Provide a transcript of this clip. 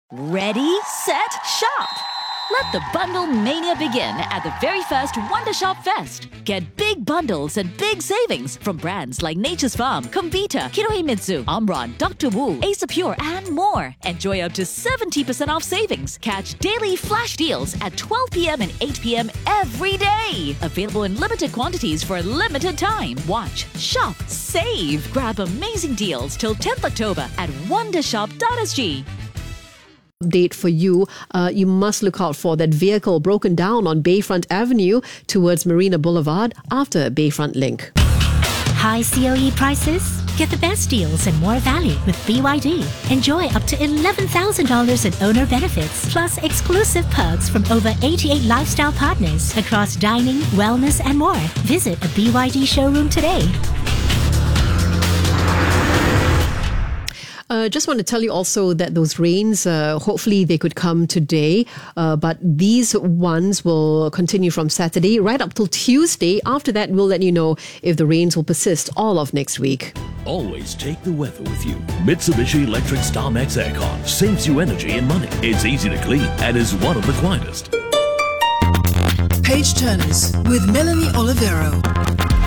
Ready, set, shop! Let the bundle mania begin at the very first Wonder Shop Fest. Get big bundles and big savings from brands like Nature's Farm, Comvita, Kinohimitsu, Omron, Dr. Wu, Ace Pure, and more. Enjoy up to 70% off savings. Catch daily flash deals at 12 p.m. and 8 p.m. every day. Available in limited quantities for a limited time. Watch, shop, save. Grab amazing deals till 10th October at wondershop.sg. Update for you. You must look out for that vehicle broken down on Bayfront Avenue towards Marina Boulevard after Bayfront Link. High COE prices? Get the best deals and more value with BYD. Enjoy up to $11,000 in owner benefits, plus exclusive perks from over 88 lifestyle partners across dining, wellness, and more. Visit a BYD showroom today. Just want to tell you also that those rains, hopefully they could come today, but these ones will continue from Saturday right up till Tuesday. After that, we'll let you know if the rains will persist all of next week. Always take the weather with you. Mitsubishi Electric StarMax Aircon saves you energy and money. It's easy to clean and is one of the quietest. Page Turners with Melanie Olivero.